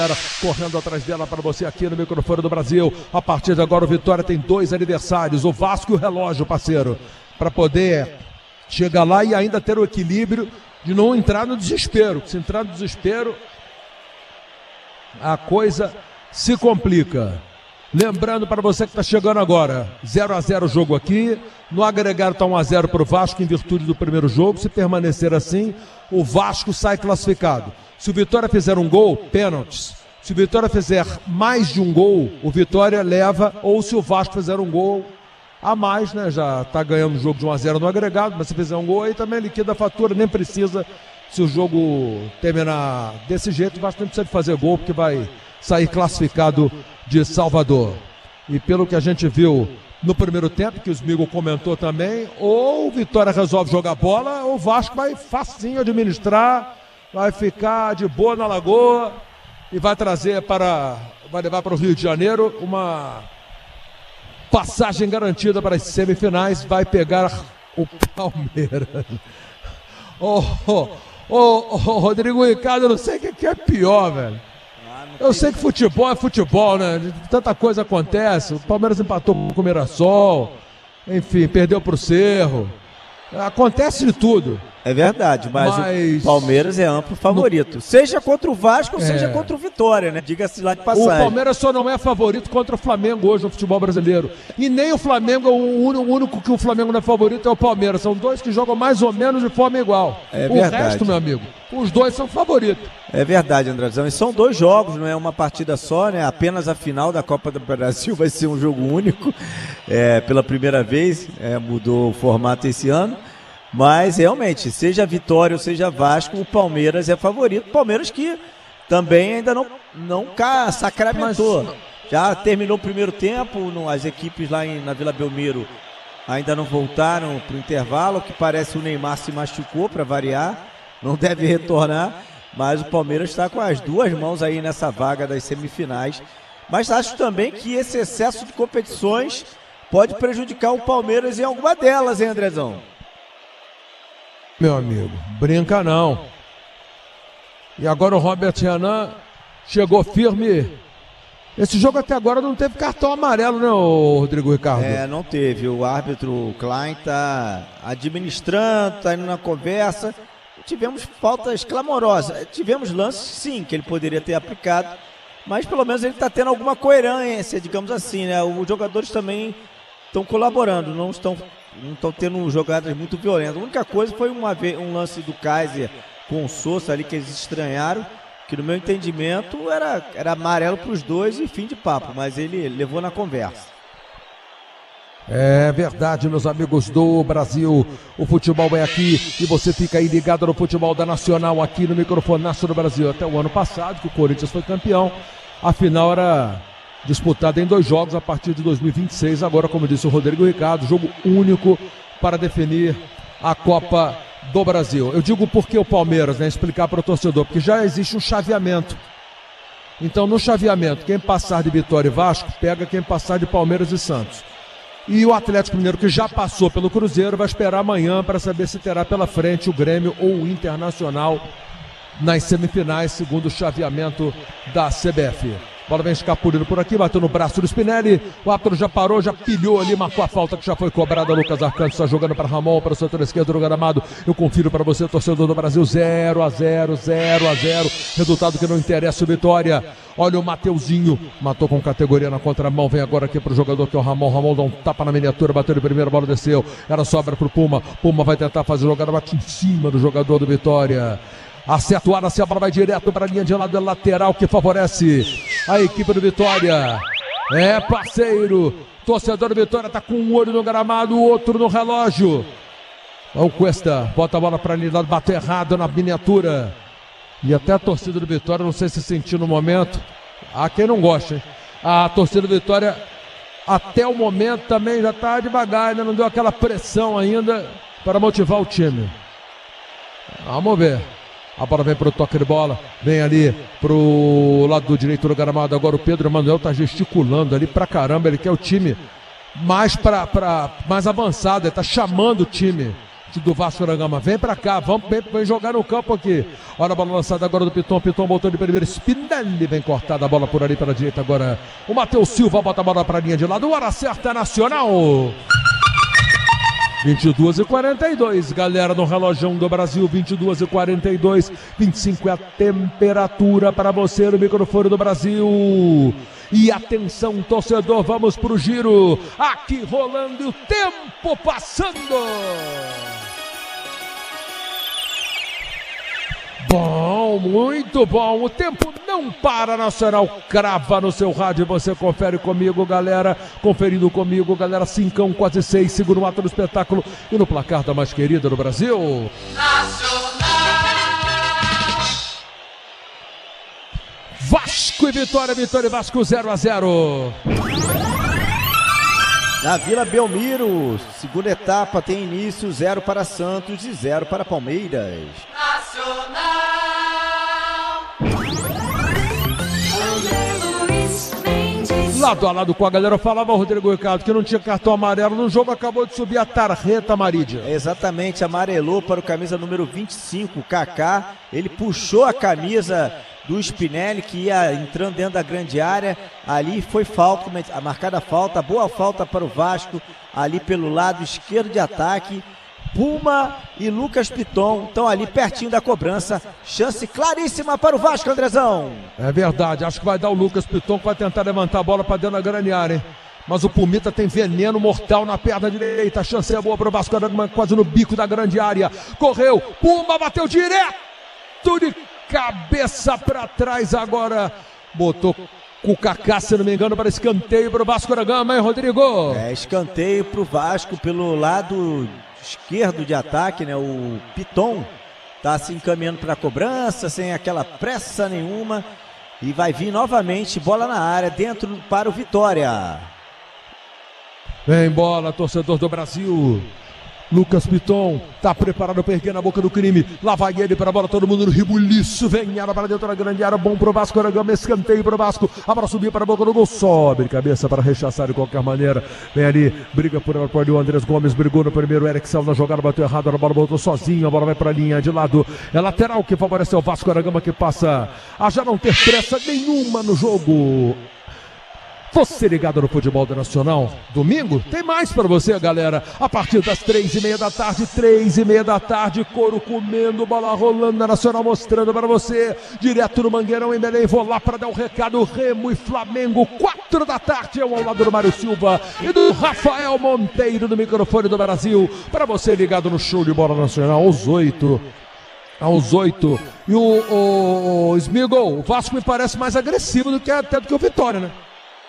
correndo atrás dela para você aqui no microfone do Brasil. A partir de agora o Vitória tem 2 adversários, o Vasco e o Relógio, parceiro, para poder chegar lá e ainda ter o equilíbrio de não entrar no desespero. Se entrar no desespero, a coisa se complica. Lembrando para você que está chegando agora, 0-0 o jogo aqui, no agregado está 1-0 para o Vasco em virtude do primeiro jogo. Se permanecer assim, o Vasco sai classificado. Se o Vitória fizer um gol, pênaltis. Se o Vitória fizer mais de um gol, o Vitória leva, ou se o Vasco fizer um gol a mais, né? Já está ganhando o jogo de 1-0 no agregado, mas se fizer um gol aí também liquida a fatura, nem precisa. Se o jogo terminar desse jeito, o Vasco nem precisa de fazer gol, porque vai sair classificado de Salvador. E pelo que a gente viu no primeiro tempo, que o Smigo comentou também, ou o Vitória resolve jogar bola, ou o Vasco vai facinho administrar, vai ficar de boa na Lagoa e vai levar para o Rio de Janeiro uma passagem garantida para as semifinais, vai pegar o Palmeiras. Rodrigo Ricardo, eu não sei o que é pior, velho. Eu sei que futebol é futebol, né? Tanta coisa acontece. O Palmeiras empatou com o Mirassol, enfim, perdeu para o Cerro. Acontece de tudo. É verdade, mas o Palmeiras é amplo favorito. Seja contra o Vasco, seja contra o Vitória, né? Diga-se lá de passagem. O Palmeiras só não é favorito contra o Flamengo hoje no futebol brasileiro. E nem o Flamengo, o único que o Flamengo não é favorito é o Palmeiras. São dois que jogam mais ou menos de forma igual. É verdade. O resto, meu amigo, os dois são favoritos. É verdade, Andrezão. E são 2 jogos, não é uma partida só, né? Apenas a final da Copa do Brasil vai ser um jogo único. Pela primeira vez, mudou o formato esse ano. Mas realmente, seja Vitória ou seja Vasco, o Palmeiras é favorito. Palmeiras que também ainda não sacramentou. Já terminou o primeiro tempo, as equipes lá na Vila Belmiro ainda não voltaram para o intervalo, que parece o Neymar se machucou para variar, não deve retornar, mas o Palmeiras está com as 2 mãos aí nessa vaga das semifinais. Mas acho também que esse excesso de competições pode prejudicar o Palmeiras em alguma delas, hein, Andrezão? Meu amigo, brinca não. E agora o Robert Renan chegou firme. Esse jogo até agora não teve cartão amarelo, né, Rodrigo Ricardo? Não teve. O árbitro Klein está administrando, está indo na conversa. Tivemos faltas clamorosas. Tivemos lances, sim, que ele poderia ter aplicado. Mas pelo menos ele está tendo alguma coerência, digamos assim, né? Os jogadores também estão colaborando, não estão tendo jogadas muito violentas. A única coisa foi um lance do Kaiser com o Sousa ali que eles estranharam, que no meu entendimento era amarelo para os dois e fim de papo, mas ele levou na conversa. É verdade, meus amigos do Brasil, o futebol é aqui e você fica aí ligado no futebol da Nacional aqui no Microfonaço do Brasil. Até o ano passado, que o Corinthians foi campeão, a final era disputada em 2 jogos a partir de 2026. Agora, como disse o Rodrigo Ricardo, jogo único para definir a Copa do Brasil. Eu digo por que o Palmeiras, né? Explicar para o torcedor, porque já existe um chaveamento. Então, no chaveamento, quem passar de Vitória e Vasco, pega quem passar de Palmeiras e Santos. E o Atlético Mineiro, que já passou pelo Cruzeiro, vai esperar amanhã para saber se terá pela frente o Grêmio ou o Internacional nas semifinais, segundo o chaveamento da CBF. Bola vem escapulindo por aqui, bateu no braço do Spinelli, o árbitro já parou, já pilhou ali, marcou a falta que já foi cobrada. Lucas Arcanjo está jogando para Ramon, para o setor esquerdo do gramado. Eu confiro para você, torcedor do Brasil, 0-0, 0-0, resultado que não interessa o Vitória. Olha o Mateuzinho, matou com categoria na contramão, vem agora aqui para o jogador que é o Ramon dá um tapa na miniatura, bateu de primeira, bola desceu, era sobra para o Puma vai tentar fazer jogada, bate em cima do jogador do Vitória. Acerta o Araci, a bola vai direto para a linha de lado lateral que favorece a equipe do Vitória. É parceiro, torcedor do Vitória está com um olho no gramado, o outro no relógio. O Cuesta bota a bola para a linha de lado, bateu errado na miniatura. E até a torcida do Vitória, não sei se sentiu no momento. Há quem não gosta, hein? A torcida do Vitória até o momento também já está devagar, ainda não deu aquela pressão ainda para motivar o time. Vamos ver. A bola vem para o toque de bola, vem ali para o lado do direito do gramado. Agora o Pedro Emanuel está gesticulando ali pra caramba. Ele quer o time mais avançado, ele está chamando o time do Vasco da Gama. Vem pra cá, vem jogar no campo aqui. Olha a bola lançada agora do Piton. Piton botou de primeiro. Spinelli vem cortada a bola por ali pela direita agora. O Matheus Silva bota a bola pra linha de lado. Hora certa, Nacional. 22h42, galera no relógio do Brasil, 22h42, 25 é a temperatura para você no microfone do Brasil. E atenção, torcedor, vamos pro giro, aqui rolando e o tempo passando. Bom, muito bom, o tempo não para, Nacional crava no seu rádio, você confere comigo, galera, conferindo comigo, galera, 5, quase 6, segundo ato do espetáculo e no placar da mais querida do Brasil. Nacional! Vasco e Vitória e Vasco 0-0. Na Vila Belmiro, segunda etapa tem início, 0 para Santos e 0 para Palmeiras. Nacional! Lado a lado com a galera, falava o Rodrigo Ricardo que não tinha cartão amarelo no jogo, acabou de subir a tarjeta Marídia. Exatamente, amarelou para o camisa número 25, o Kaká. Ele puxou a camisa do Spinelli, que ia entrando dentro da grande área. Ali foi falta, a marcada falta, boa falta para o Vasco, ali pelo lado esquerdo de ataque. Puma e Lucas Piton estão ali pertinho da cobrança. Chance claríssima para o Vasco, Andrezão. É verdade, acho que vai dar o Lucas Piton, que vai tentar levantar a bola para dentro da grande área, hein? Mas o Pumita tem veneno mortal na perna direita. A chance é boa para o Vasco, quase no bico da grande área. Correu, Puma bateu direto de cabeça para trás agora. Botou com o Kaká, se não me engano, para escanteio para o Vasco da Gama, hein, Rodrigo? É, escanteio para o Vasco pelo lado esquerdo de ataque, né? O Piton tá se encaminhando para a cobrança, sem aquela pressa nenhuma, e vai vir novamente bola na área, dentro para o Vitória. Vem bola, torcedor do Brasil. Lucas Piton tá preparado para erguer na boca do crime. Lá vai ele para a bola, todo mundo no ribuliço. Vem ela para dentro da grande área. Bom pro Vasco da Gama, escanteio pro Vasco. A bola subir para a boca do gol. Sobe de cabeça para rechaçar de qualquer maneira. Vem ali, briga por o Andrés Gomes. Brigou no primeiro. Eric saiu na jogada, bateu errado. A bola botou sozinho. A bola vai para a linha de lado. É lateral que favorece o Vasco da Gama, que passa a já não ter pressa nenhuma no jogo. Você ligado no Futebol do Nacional, domingo, tem mais pra você, galera. A partir das 3h30 da tarde, 3h30 da tarde, couro comendo, bola rolando na Nacional, mostrando para você, direto no Mangueirão em Belém. Vou lá para dar um recado, Remo e Flamengo, 4 da tarde, ao lado do Mário Silva e do Rafael Monteiro, no microfone do Brasil, para você ligado no show de bola nacional, aos 8. E o Smigol, o Vasco me parece mais agressivo do que o Vitória, né?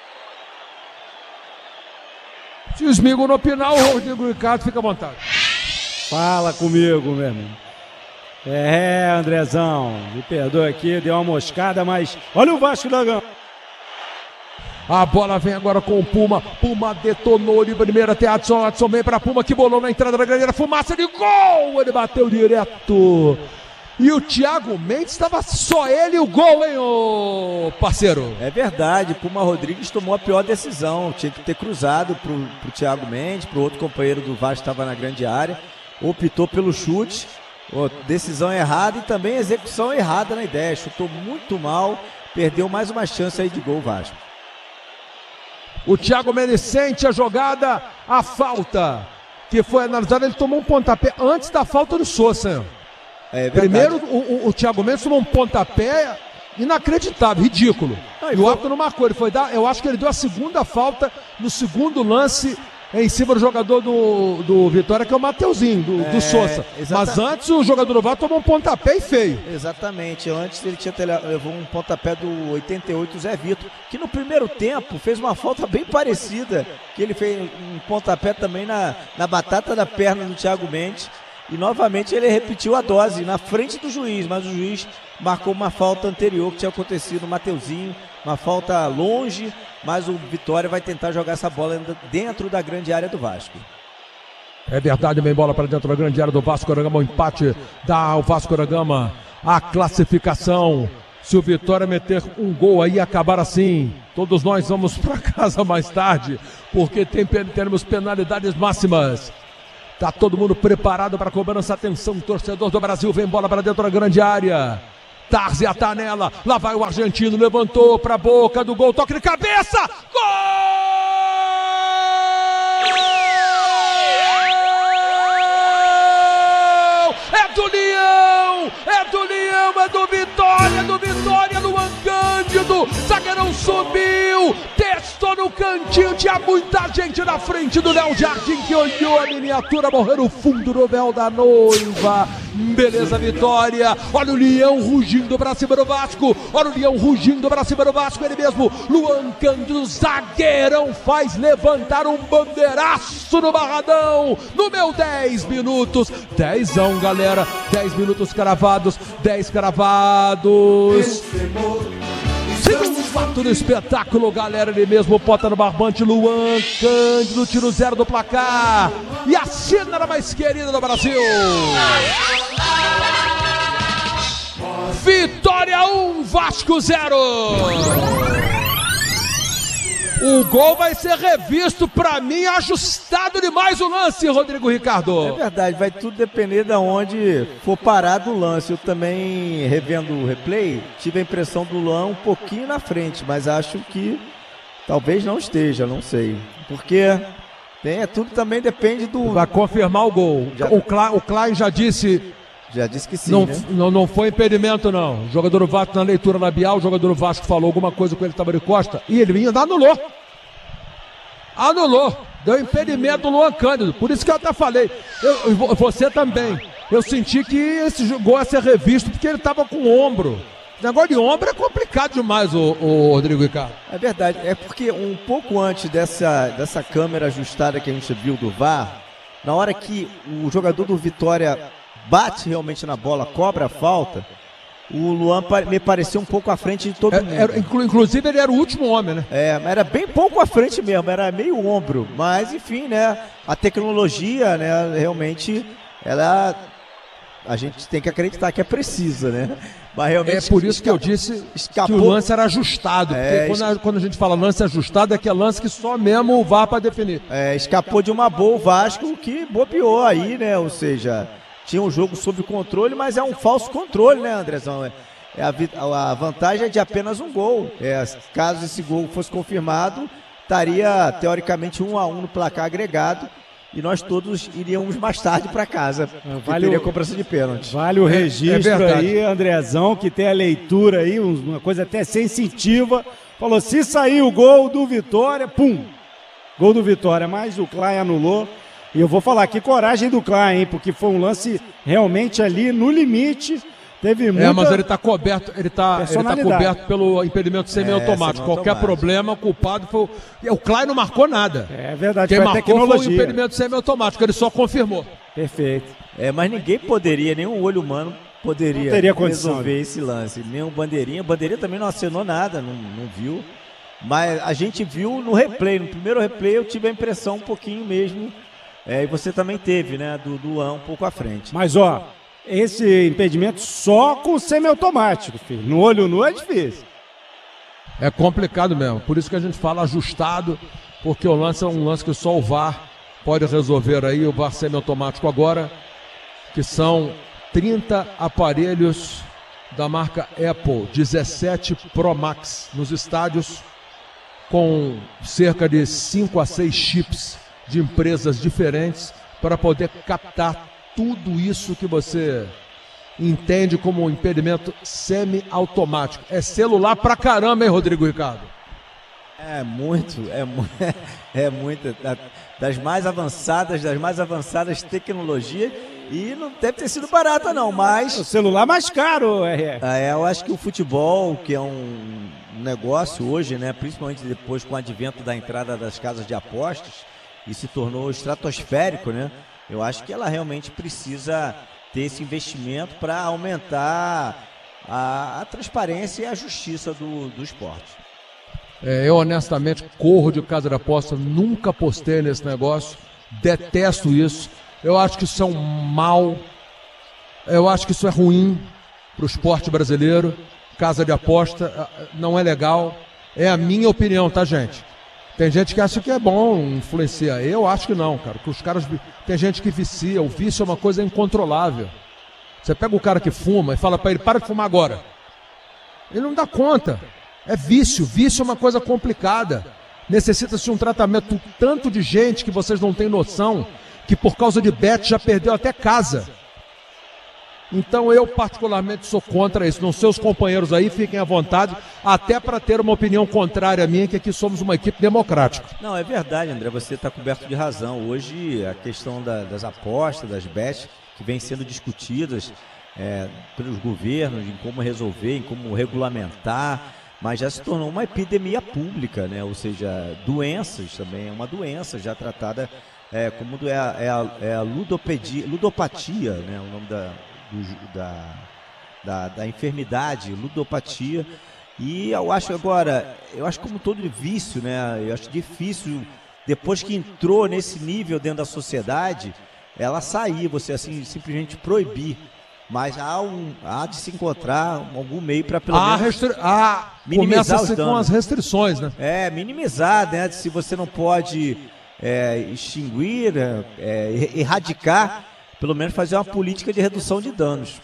Se o Smigol no final, o Rodrigo Ricardo fica à vontade. Fala comigo, meu irmão. Andrezão, me perdoa aqui, deu uma moscada, mas olha o Vasco da Gama. A bola vem agora com o Puma. Puma detonou de primeira até Adson. Adson vem para Puma, que bolou na entrada da grande área. Fumaça de gol! Ele bateu direto. E o Thiago Mendes estava só ele e o gol, hein, ô parceiro? É verdade, Puma Rodrigues tomou a pior decisão. Tinha que ter cruzado pro Thiago Mendes, pro outro companheiro do Vasco que estava na grande área. Optou pelo chute, decisão errada e também execução errada na ideia. Chutou muito mal, perdeu mais uma chance aí de gol o Vasco. O Thiago Mendes sente a jogada, a falta que foi analisada, ele tomou um pontapé antes da falta do Sousa. Primeiro, o Thiago Mendes tomou um pontapé inacreditável, ridículo. E o árbitro não marcou, eu acho que ele deu a segunda falta no segundo lance em cima do jogador do Vitória, que é o Mateuzinho, do Sousa. Mas antes o jogador do Vasco tomou um pontapé e feio. Exatamente, antes ele levou um pontapé do 88, Zé Vitor, que no primeiro tempo fez uma falta bem parecida, que ele fez um pontapé também na batata da perna do Thiago Mendes. E novamente ele repetiu a dose na frente do juiz, mas o juiz marcou uma falta anterior que tinha acontecido no Mateuzinho, uma falta longe, mas o Vitória vai tentar jogar essa bola dentro da grande área do Vasco. É verdade, bem bola para dentro da grande área do Vasco da Gama, o empate dá ao Vasco da Gama a classificação. Se o Vitória meter um gol aí e acabar assim, todos nós vamos para casa mais tarde, porque teremos penalidades máximas. Tá todo mundo preparado para a cobrança. Atenção, torcedor do Brasil. Vem bola para dentro da grande área. Tárzia tá nela. Lá vai o argentino. Levantou para a boca do gol. Toque de cabeça. Gol! É do Leão! É do Leão! É do Vitória! É do Vitória! Luan Cândido! Zagueirão subiu! Testou no cantinho! Tinha muita gente na frente do Léo Jardim que olhou a miniatura morrer no fundo do véu da noiva. Beleza, Vitória! Olha o Leão rugindo pra cima do Vasco! Olha o Leão rugindo pra cima do Vasco! Ele mesmo, Luan Cândido, zagueirão, faz levantar um bandeiraço no Barradão! No meu 10 minutos! 10ão, galera! 10 minutos cravados! 10 cravados! Segundo fato do espetáculo, galera, ele mesmo bota no barbante, Luan Cândido, tiro 0 do placar. E a cena era mais querida do Brasil. Vitória 1, Vasco 0. O gol vai ser revisto, pra mim, ajustado demais o lance, Rodrigo Ricardo. É verdade, vai tudo depender de onde for parado o lance. Eu também, revendo o replay, tive a impressão do Luan um pouquinho na frente, mas acho que talvez não esteja, não sei. Porque tudo também depende do... Vai confirmar o gol. O Klein já disse... Já disse que sim, não, né? não foi impedimento, não. O jogador do Vasco, na leitura labial, o jogador do Vasco falou alguma coisa com ele que estava de costa e ele ainda anulou. Anulou. Deu impedimento do Luan Cândido. Por isso que eu até falei. Você também. Eu senti que esse gol ia ser revisto porque ele estava com o ombro. O negócio de ombro é complicado demais, o Rodrigo Ricardo. É verdade. É porque um pouco antes dessa câmera ajustada que a gente viu do VAR, na hora que o jogador do Vitória bate realmente na bola, cobra a falta, o Luan me pareceu um pouco à frente de todo mundo. Inclusive ele era o último homem, né? Era bem pouco à frente mesmo, era meio ombro. Mas enfim, né? A tecnologia, né? Realmente, a gente tem que acreditar que é precisa, né? Mas realmente, é por isso que eu disse que o lance era ajustado. Porque quando a gente fala lance ajustado, é que é lance que só mesmo o VAR para definir. Escapou de uma boa o Vasco que bobeou aí, né? Ou seja... Tinha um jogo sob controle, mas é um falso controle, né, Andrezão? A vantagem é de apenas um gol. Caso esse gol fosse confirmado, estaria teoricamente 1-1 no placar agregado e nós todos iríamos mais tarde para casa. Teria cobrança de pênalti. Vale o registro aí, Andrezão, que tem a leitura aí, uma coisa até sensitiva. Falou, se sair o gol do Vitória, pum! Gol do Vitória, mas o Klein anulou. E eu vou falar, que coragem do Klein, hein? Porque foi um lance realmente ali no limite. Teve muita... mas ele tá coberto, ele tá coberto pelo impedimento semi-automático. Qualquer problema, o culpado foi o Klein não marcou nada. É verdade, quem foi marcou foi o impedimento semi-automático, ele só confirmou. Perfeito. Mas ninguém poderia, nenhum olho humano poderia resolver esse lance. Nem o Bandeirinha. O Bandeirinha também não acenou nada, não viu. Mas a gente viu no replay. No primeiro replay eu tive a impressão um pouquinho mesmo. E você também teve, né, do Luan um pouco à frente. Mas, esse impedimento só com semiautomático, filho. No olho nu é difícil. É complicado mesmo. Por isso que a gente fala ajustado, porque o lance é um lance que só o VAR pode resolver aí, o VAR semiautomático agora, que são 30 aparelhos da marca Apple, 17 Pro Max nos estádios, com cerca de 5 a 6 chips de empresas diferentes para poder captar tudo isso que você entende como um impedimento semi-automático. É celular pra caramba, hein, Rodrigo Ricardo? É muito, das mais avançadas tecnologias, e não deve ter sido barata não, mas... O celular mais caro, eu acho que o futebol, que é um negócio hoje, né, principalmente depois com o advento da entrada das casas de apostas, e se tornou estratosférico, né? Eu acho que ela realmente precisa ter esse investimento para aumentar a transparência e a justiça do esporte. Eu honestamente corro de casa de aposta, nunca apostei nesse negócio, detesto isso. Eu acho que isso é um mal, eu acho que isso é ruim para o esporte brasileiro. Casa de aposta não é legal, é a minha opinião, tá, gente? Tem gente que acha que é bom influenciar. Eu acho que não, cara. Que os caras. Tem gente que vicia. O vício é uma coisa incontrolável. Você pega o cara que fuma e fala pra ele, para de fumar agora. Ele não dá conta. É vício. Vício é uma coisa complicada. Necessita-se um tratamento. Tanto de gente que vocês não têm noção que por causa de bet já perdeu até casa. Então eu particularmente sou contra isso. Não, seus companheiros aí fiquem à vontade, até para ter uma opinião contrária à minha, que aqui somos uma equipe democrática. Não, é verdade, André, você está coberto de razão. Hoje a questão das apostas, das bets, que vem sendo discutidas pelos governos, em como resolver, em como regulamentar, mas já se tornou uma epidemia pública, né? Ou seja, doenças também, é uma doença já tratada como a ludopatia, né? O nome da enfermidade, ludopatia. E eu acho como todo vício, né? Eu acho difícil, depois que entrou nesse nível dentro da sociedade, ela sair, você assim simplesmente proibir. Mas há de se encontrar algum meio para pelo menos minimizar os danos. Com as restrições, né? Minimizar, né? Se você não pode extinguir, erradicar, pelo menos fazer uma política de redução de danos.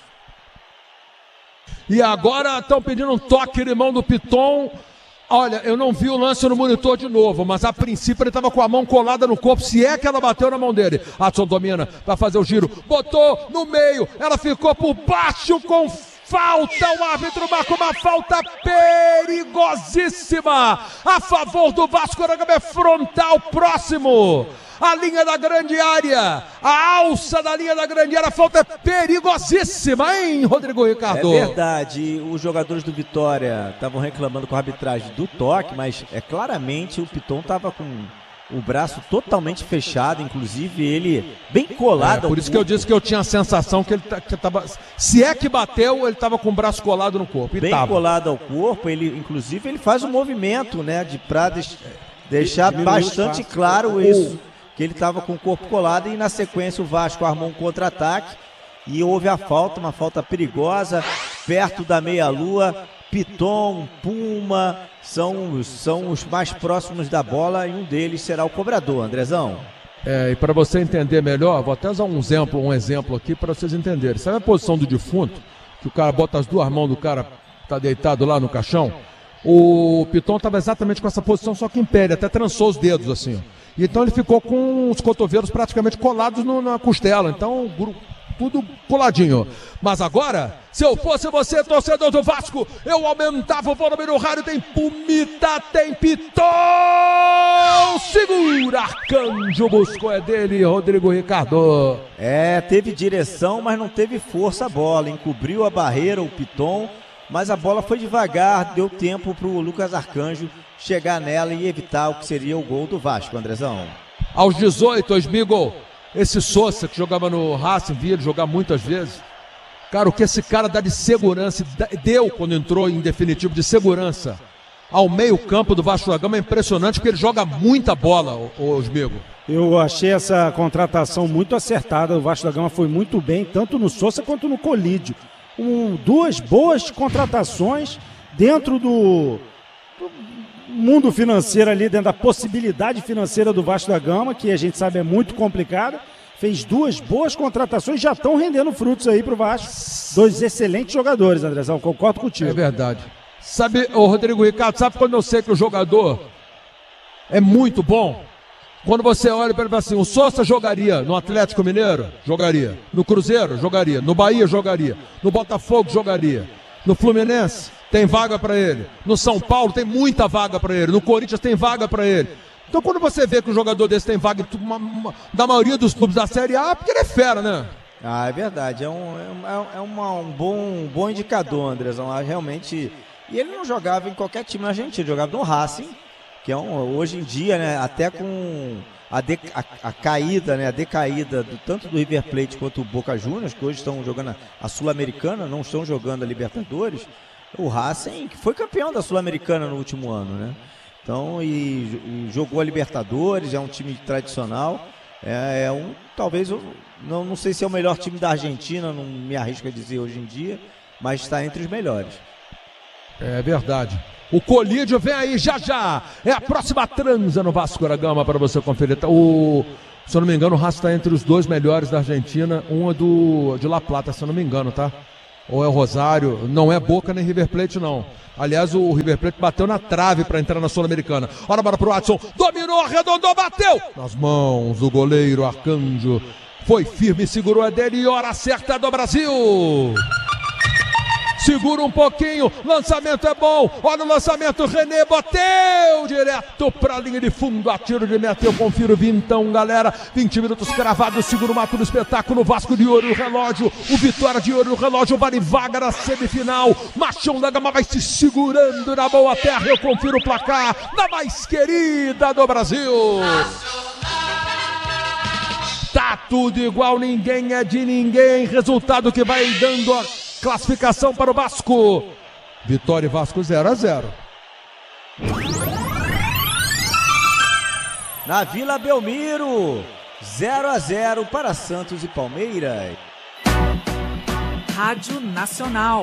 E agora estão pedindo um toque de mão do Piton. Olha, eu não vi o lance no monitor de novo, mas a princípio ele estava com a mão colada no corpo, se é que ela bateu na mão dele. Adson domina, vai fazer o giro, botou no meio, ela ficou por baixo com falta, o árbitro marca uma falta perigosíssima a favor do Vasco da Gama, frontal próximo a linha da grande área, a alça da linha da grande área, a falta é perigosíssima, hein, Rodrigo Ricardo? É verdade, os jogadores do Vitória estavam reclamando com a arbitragem do toque, mas claramente o Piton estava com o braço totalmente fechado, inclusive ele bem colado. Por isso que eu disse que eu tinha a sensação que ele estava, se é que bateu, ele estava com o braço colado no corpo. E bem tava colado ao corpo, inclusive ele faz um movimento, né, para deixar bastante claro isso. Que ele estava com o corpo colado e na sequência o Vasco armou um contra-ataque e houve a falta, uma falta perigosa, perto da meia-lua. Piton, Puma são os mais próximos da bola e um deles será o cobrador, Andrezão. E para você entender melhor, vou até usar um exemplo aqui para vocês entenderem. Sabe a posição do defunto? Que o cara bota as duas mãos do cara, tá deitado lá no caixão? O Piton estava exatamente com essa posição, só que em pé, ele até trançou os dedos assim, ó. Então ele ficou com os cotovelos praticamente colados na costela. Então, tudo coladinho. Mas agora, se eu fosse você, torcedor do Vasco, eu aumentava o volume no rádio. Tem Pumita, tem Piton! Segura, Arcanjo buscou, é dele, Rodrigo Ricardo. Teve direção, mas não teve força a bola. Encobriu a barreira, o Piton, mas a bola foi devagar, deu tempo para o Lucas Arcanjo chegar nela e evitar o que seria o gol do Vasco, Andrezão. Aos 18, Osmigo, esse Sousa que jogava no Racing, via ele jogar muitas vezes. Cara, o que esse cara dá de segurança, deu quando entrou em definitivo de segurança ao meio campo do Vasco da Gama é impressionante, porque ele joga muita bola, Osmigo. Eu achei essa contratação muito acertada, o Vasco da Gama foi muito bem, tanto no Sousa quanto no Colídio. Duas boas contratações dentro do mundo financeiro ali, dentro da possibilidade financeira do Vasco da Gama, que a gente sabe é muito complicada. Fez duas boas contratações, já estão rendendo frutos aí pro Vasco. Dois excelentes jogadores, Andrezão, concordo contigo. É verdade. Sabe, Rodrigo Ricardo, sabe quando eu sei que o jogador é muito bom? Quando você olha para ele assim, o Sousa jogaria no Atlético Mineiro? Jogaria. No Cruzeiro? Jogaria. No Bahia? Jogaria. No Botafogo? Jogaria. No Fluminense? Tem vaga para ele. No São Paulo? Tem muita vaga para ele. No Corinthians? Tem vaga para ele. Então quando você vê que um jogador desse tem vaga da maioria dos clubes da Série A, porque ele é fera, né? É verdade. É um bom indicador, Andrezão. Realmente. E ele não jogava em qualquer time na Argentina, ele jogava no Racing, que é hoje em dia, né, até com a caída, né, a decaída tanto do River Plate quanto do Boca Juniors, que hoje estão jogando a Sul-Americana, não estão jogando a Libertadores, o Racing, que foi campeão da Sul-Americana no último ano, né? Então, e jogou a Libertadores, é um time tradicional, talvez, não sei se é o melhor time da Argentina, não me arrisco a dizer hoje em dia, mas está entre os melhores. É verdade. O Colídio vem aí já. É a próxima transa no Vasco da Gama para você conferir. Se eu não me engano, o Racing está entre os 2 melhores da Argentina. Um é de La Plata, se eu não me engano, tá? Ou é o Rosário. Não é Boca nem River Plate, não. Aliás, o River Plate bateu na trave para entrar na Sul-Americana. Ora, bora pro Watson. Dominou, arredondou, bateu! Nas mãos do goleiro Arcanjo. Foi firme, segurou a dele e hora certa do Brasil. Segura um pouquinho, lançamento é bom, olha o lançamento, René bateu direto pra linha de fundo, a tiro de meta, eu confiro vintão, galera, 20 minutos cravados, segura o mato do espetáculo, Vasco de olho no relógio, o Vitória de olho no relógio, vale vaga na semifinal, Machão da Gama vai se segurando na boa terra, eu confiro o placar da mais querida do Brasil. Tá tudo igual, ninguém é de ninguém, resultado que vai dando a classificação para o Vasco. Vitória e Vasco 0-0. Na Vila Belmiro, 0-0 para Santos e Palmeiras. Rádio Nacional.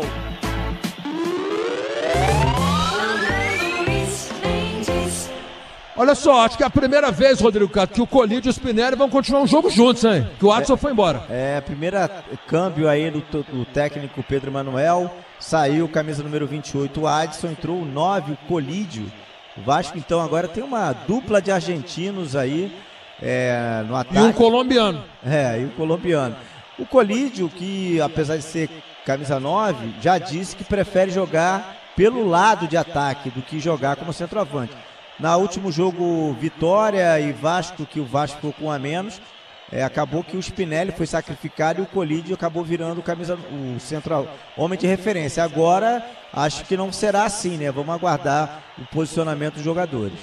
Olha só, acho que é a primeira vez, Rodrigo Cato, que o Colídio e o Spinelli vão continuar um jogo juntos, hein? Que o Watson foi embora. É, primeira câmbio aí do técnico Pedro Manuel. Saiu camisa número 28, o Adson, entrou o 9, o Colídio. O Vasco, então, agora tem uma dupla de argentinos aí no ataque. E um colombiano. E o colombiano. O Colídio, que apesar de ser camisa 9, já disse que prefere jogar pelo lado de ataque do que jogar como centroavante. Na último jogo, Vitória e Vasco, que o Vasco ficou com um a menos, acabou que o Spinelli foi sacrificado e o Colídio acabou virando o central, homem de referência. Agora, acho que não será assim, né? Vamos aguardar o posicionamento dos jogadores.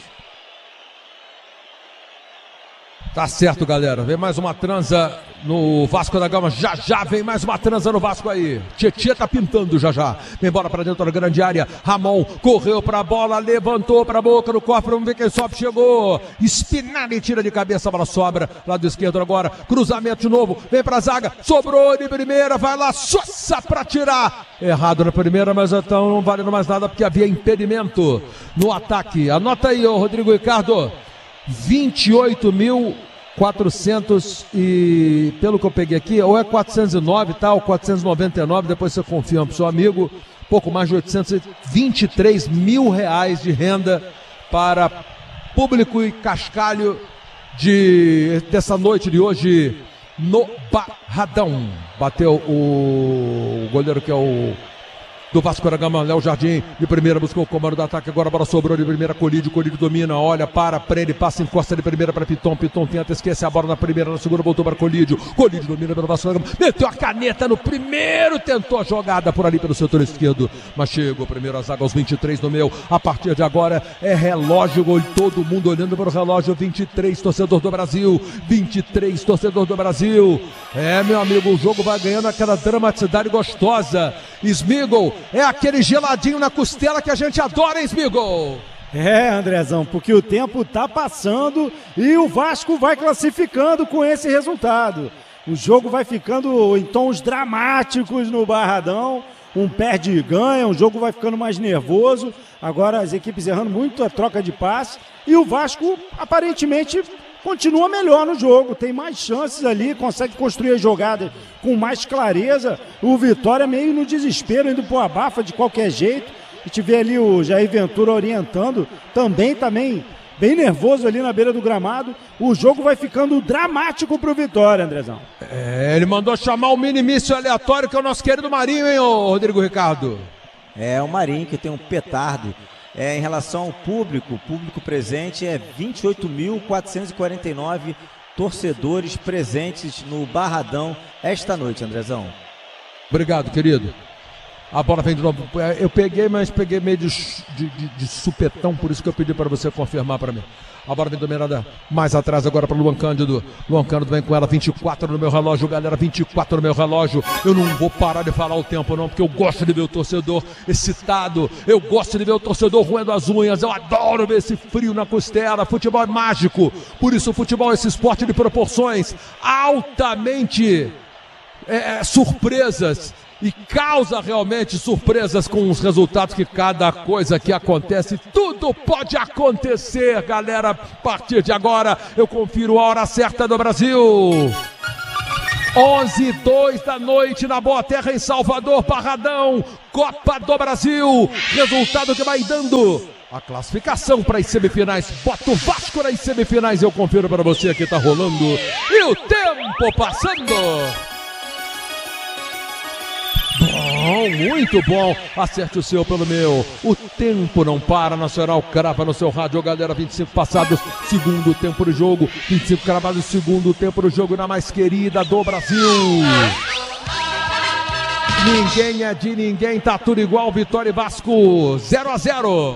Tá certo, galera. Vem mais uma transa no Vasco da Gama. Já vem mais uma transa no Vasco aí. Tietê tá pintando já. Vem embora pra dentro da grande área. Ramon correu pra bola, levantou pra boca do cofre. Vamos ver quem sobe. Chegou. Spinelli tira de cabeça, a bola sobra. Lado esquerdo agora. Cruzamento de novo. Vem pra zaga. Sobrou de primeira. Vai lá. Sossa pra tirar. Errado na primeira, mas então não valendo mais nada porque havia impedimento no ataque. Anota aí, ô Rodrigo Ricardo. 28.400 e pelo que eu peguei aqui, ou é 409, tá? Ou 499, depois você confirma pro seu amigo, pouco mais de 823 mil reais de renda para público e cascalho dessa noite de hoje no Barradão. Bateu o goleiro que é o do Vasco da Gama, Léo Jardim, de primeira buscou o comando do ataque, agora a bola sobrou de primeira, Colídio domina, olha, prende, passa, encosta de primeira para Piton tenta, esquece a bola na primeira, na segunda, voltou para Colídio domina pelo Vasco da Gama, meteu a caneta no primeiro, tentou a jogada por ali pelo setor esquerdo, mas chegou primeiro a zaga aos 23 no meu, a partir de agora é relógio, todo mundo olhando para o relógio, 23, torcedor do Brasil, 23, torcedor do Brasil, meu amigo, o jogo vai ganhando aquela dramaticidade gostosa, Smigol, é aquele geladinho na costela que a gente adora, hein, Smigol? Andrezão, porque o tempo tá passando e o Vasco vai classificando com esse resultado. O jogo vai ficando em tons dramáticos no Barradão, um perde e ganha, o jogo vai ficando mais nervoso, agora as equipes errando muito a troca de passe e o Vasco aparentemente continua melhor no jogo, tem mais chances ali, consegue construir as jogadas com mais clareza. O Vitória meio no desespero, indo pro abafa de qualquer jeito. A gente vê ali o Jair Ventura orientando, também bem nervoso ali na beira do gramado. O jogo vai ficando dramático pro Vitória, Andrezão. Ele mandou chamar o mini-míssil aleatório, que é o nosso querido Marinho, hein, ô Rodrigo Ricardo? É o Marinho que tem um petardo. Em relação ao público, o público presente é 28.449 torcedores presentes no Barradão esta noite, Andrezão. Obrigado, querido. A bola vem de novo. Eu peguei, mas peguei meio de supetão, por isso que eu pedi para você confirmar para mim. A bola vem dominada mais atrás agora para Luan Cândido. Luan Cândido vem com ela, 24 no meu relógio, galera, 24 no meu relógio. Eu não vou parar de falar o tempo não, porque eu gosto de ver o torcedor excitado. Eu gosto de ver o torcedor roendo as unhas. Eu adoro ver esse frio na costela. Futebol é mágico. Por isso o futebol é esse esporte de proporções altamente surpresas. e causa realmente surpresas com os resultados, que cada coisa que acontece, tudo pode acontecer, galera. A partir de agora, eu confiro a hora certa do Brasil. 11:02 da noite na Boa Terra, em Salvador, Barradão, Copa do Brasil. Resultado que vai dando a classificação para as semifinais. Bota o Vasco nas semifinais, eu confiro para você que tá rolando. E o tempo passando. Bom, muito bom. Acerte o seu pelo meu. O tempo não para. Nacional crava no seu rádio, galera. 25 passados, segundo tempo do jogo. 25 cravados, segundo tempo do jogo na mais querida do Brasil. Ninguém é de ninguém, tá tudo igual. Vitória e Vasco, 0-0.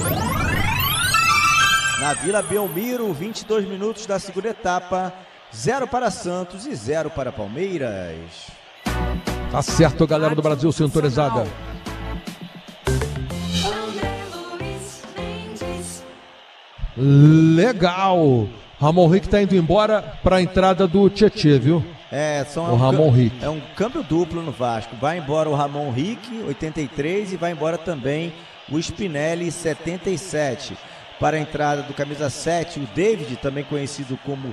Na Vila Belmiro, 22 minutos da segunda etapa. 0 para Santos e 0 para Palmeiras. Tá certo, galera do Brasil sintonizada. Legal. Ramon Rick tá indo embora para a entrada do Tietê, viu? O Ramon Rick. É um câmbio duplo no Vasco. Vai embora o Ramon Rick, 83, e vai embora também o Spinelli, 77. Para a entrada do camisa 7, o David, também conhecido como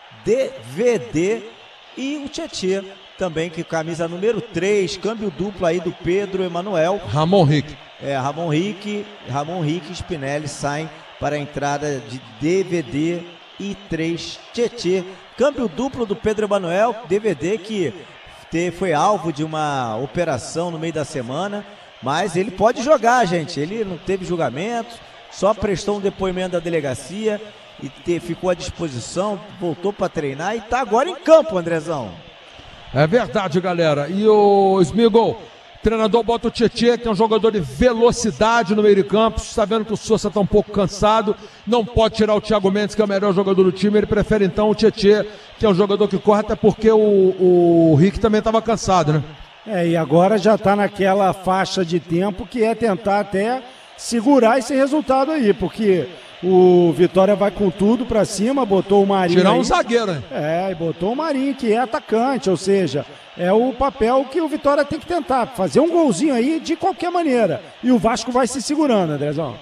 DVD, e o Tietê, também que camisa número 3, câmbio duplo aí do Pedro Emanuel. Ramon Rick. Ramon Rick e Spinelli saem para a entrada de DVD e 3 Tietê. Câmbio duplo do Pedro Emanuel, DVD, que foi alvo de uma operação no meio da semana, mas ele pode jogar, gente. Ele não teve julgamento, só prestou um depoimento da delegacia e ficou à disposição, voltou para treinar e está agora em campo, Andrezão. É verdade, galera. E o Smigol, treinador bota o Tietê, que é um jogador de velocidade no meio de campo. Está vendo que o Sousa está um pouco cansado. Não pode tirar o Thiago Mendes, que é o melhor jogador do time. Ele prefere então o Tietê, que é um jogador que corre, até porque o Rick também estava cansado, né? E agora já está naquela faixa de tempo que é tentar até segurar esse resultado aí, porque o Vitória vai com tudo pra cima, botou o Marinho. Tirar um zagueiro, né? E botou o Marinho, que é atacante, ou seja, é o papel que o Vitória tem que tentar, fazer um golzinho aí de qualquer maneira. E o Vasco vai se segurando, Andrezão.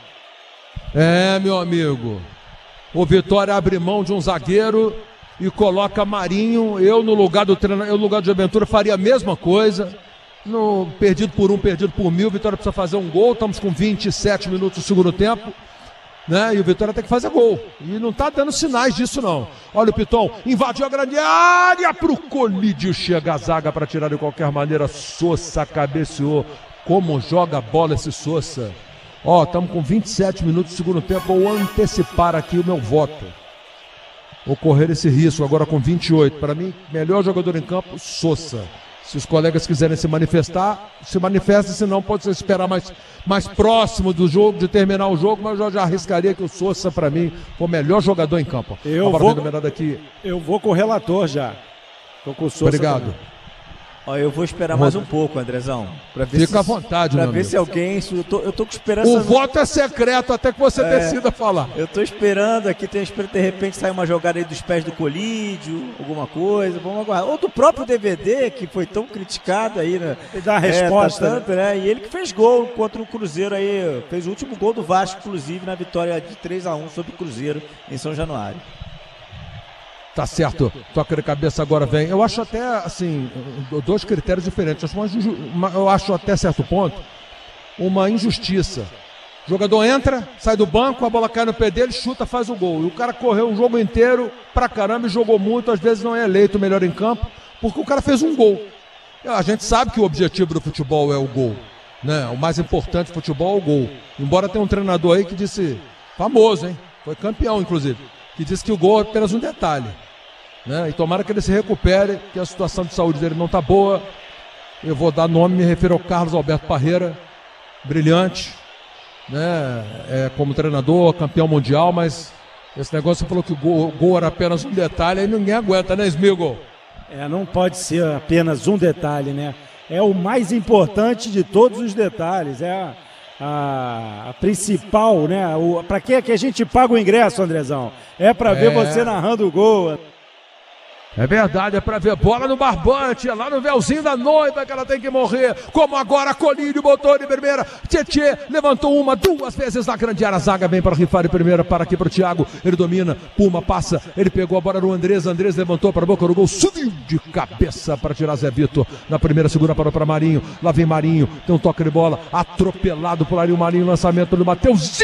Meu amigo. O Vitória abre mão de um zagueiro e coloca Marinho. Eu, no lugar do treinador, no lugar de Aventura, faria a mesma coisa. Perdido por 1, perdido por 1000. Vitória precisa fazer um gol. Estamos com 27 minutos do segundo tempo, né? E o Vitória tem que fazer gol. E não tá dando sinais disso, não. Olha o Piton, invadiu a grande área pro Colídio. Chega a zaga para tirar de qualquer maneira. Sousa cabeceou. Como joga a bola esse Sousa. Estamos com 27 minutos do segundo tempo. Vou antecipar aqui o meu voto. Vou correr esse risco agora com 28. Para mim, melhor jogador em campo, Sousa. Se os colegas quiserem se manifestar, se manifestem, senão pode esperar mais próximo do jogo, de terminar o jogo, mas eu já arriscaria que o Sousa, para mim, foi o melhor jogador em campo. Eu vou com o relator já. Tô com o Sousa. Obrigado. Também. Eu vou esperar mais um pouco, Andrezão. Fica à vontade, Pra ver se alguém... Eu tô com esperança... voto é secreto até que você decida falar. Eu tô esperando aqui, de repente sair uma jogada aí dos pés do Colídio, alguma coisa, vamos aguardar. Ou do próprio DVD, que foi tão criticado aí, né? E dá a resposta, né? E ele que fez gol contra o Cruzeiro aí, fez o último gol do Vasco, inclusive, na vitória de 3-1 sobre o Cruzeiro em São Januário. Tá certo, toca de cabeça agora vem. Eu acho até, assim, dois critérios diferentes. Eu acho até certo ponto uma injustiça. O jogador entra, sai do banco, a bola cai no pé dele, chuta, faz o gol. E o cara correu o jogo inteiro pra caramba e jogou muito, às vezes não é eleito o melhor em campo, porque o cara fez um gol. A gente sabe que o objetivo do futebol é o gol, né? O mais importante do futebol é o gol. Embora tenha um treinador aí que disse, famoso, hein? Foi campeão, inclusive, que disse que o gol é apenas um detalhe, né? E tomara que ele se recupere, que a situação de saúde dele não está boa. Eu vou dar nome, me refiro ao Carlos Alberto Parreira, brilhante, né? Como treinador, campeão mundial, mas esse negócio, você falou que o gol era apenas um detalhe, aí ninguém aguenta, né, Smigol? Não pode ser apenas um detalhe, né? É o mais importante de todos os detalhes, a principal, né? Para que é que a gente paga o ingresso, Andrezão? É para ver você narrando o gol. É verdade, é pra ver bola no barbante, é lá no véuzinho da noiva que ela tem que morrer. Como agora, Colírio botou de primeira. Tietê levantou uma, duas vezes na grande área. A zaga vem para rifar de primeira, para aqui pro Thiago. Ele domina, Puma passa, ele pegou a bola no Andrés. Andrés levantou para a boca do gol, subiu de cabeça para tirar Zé Vitor. Na primeira, segura parou para Marinho. Lá vem Marinho, tem um toque de bola, atropelado por ali o Marinho. Lançamento do Matheus.